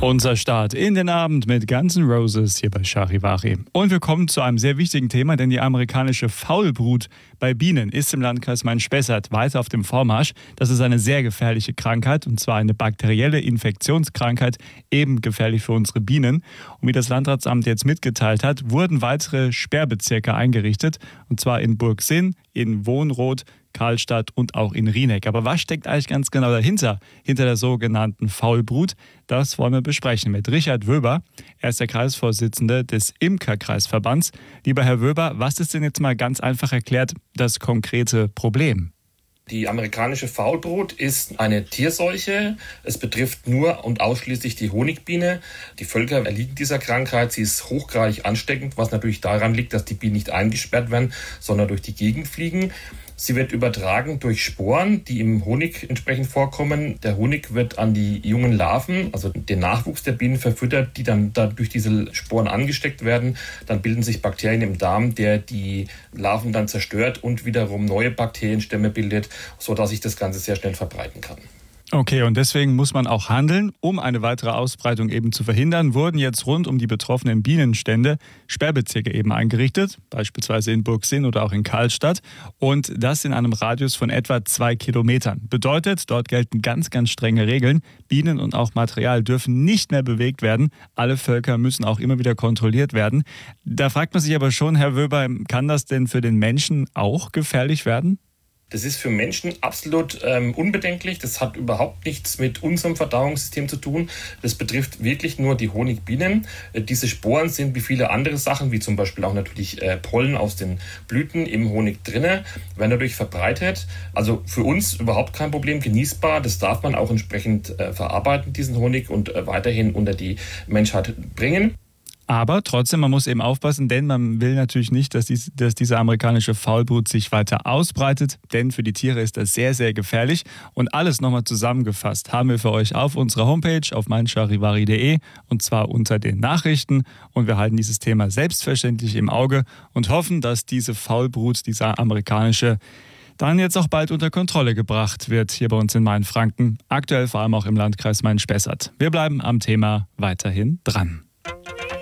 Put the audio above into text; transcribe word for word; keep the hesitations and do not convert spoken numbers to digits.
Unser Start in den Abend mit Guns N' Roses hier bei Charivari. Und wir kommen zu einem sehr wichtigen Thema, denn die amerikanische Faulbrut bei Bienen ist im Landkreis Main-Spessart weiter auf dem Vormarsch. Das ist eine sehr gefährliche Krankheit, und zwar eine bakterielle Infektionskrankheit, eben gefährlich für unsere Bienen. Und wie das Landratsamt jetzt mitgeteilt hat, wurden weitere Sperrbezirke eingerichtet, und zwar in Burgsinn, in Wohnroth, Karlstadt und auch in Rieneck. Aber was steckt eigentlich ganz genau dahinter, hinter der sogenannten Faulbrut? Das wollen wir besprechen mit Richard Wöber. Er ist der Kreisvorsitzende des Imkerkreisverbands. Lieber Herr Wöber, was ist denn jetzt mal ganz einfach erklärt das konkrete Problem? Die amerikanische Faulbrut ist eine Tierseuche. Es betrifft nur und ausschließlich die Honigbiene. Die Völker erliegen dieser Krankheit. Sie ist hochgradig ansteckend, was natürlich daran liegt, dass die Bienen nicht eingesperrt werden, sondern durch die Gegend fliegen. Sie wird übertragen durch Sporen, die im Honig entsprechend vorkommen. Der Honig wird an die jungen Larven, also den Nachwuchs der Bienen, verfüttert, die dann da durch diese Sporen angesteckt werden. Dann bilden sich Bakterien im Darm, der die Larven dann zerstört und wiederum neue Bakterienstämme bildet, sodass sich das Ganze sehr schnell verbreiten kann. Okay, und deswegen muss man auch handeln. Um eine weitere Ausbreitung eben zu verhindern, wurden jetzt rund um die betroffenen Bienenstände Sperrbezirke eben eingerichtet, beispielsweise in Burgsinn oder auch in Karlstadt. Und das in einem Radius von etwa zwei Kilometern. Bedeutet, dort gelten ganz, ganz strenge Regeln. Bienen und auch Material dürfen nicht mehr bewegt werden. Alle Völker müssen auch immer wieder kontrolliert werden. Da fragt man sich aber schon, Herr Wöber, kann das denn für den Menschen auch gefährlich werden? Das ist für Menschen absolut ähm, unbedenklich. Das hat überhaupt nichts mit unserem Verdauungssystem zu tun. Das betrifft wirklich nur die Honigbienen. Äh, diese Sporen sind wie viele andere Sachen, wie zum Beispiel auch natürlich äh, Pollen aus den Blüten im Honig drinne, werden dadurch verbreitet. Also für uns überhaupt kein Problem, genießbar. Das darf man auch entsprechend äh, verarbeiten, diesen Honig, und äh, weiterhin unter die Menschheit bringen. Aber trotzdem, man muss eben aufpassen, denn man will natürlich nicht, dass, dies, dass diese amerikanische Faulbrut sich weiter ausbreitet, denn für die Tiere ist das sehr, sehr gefährlich. Und alles nochmal zusammengefasst haben wir für euch auf unserer Homepage auf meincharivari punkt de, und zwar unter den Nachrichten. Und wir halten dieses Thema selbstverständlich im Auge und hoffen, dass diese Faulbrut, diese amerikanische, dann jetzt auch bald unter Kontrolle gebracht wird hier bei uns in Mainfranken. Aktuell vor allem auch im Landkreis Main-Spessart. Wir bleiben am Thema weiterhin dran.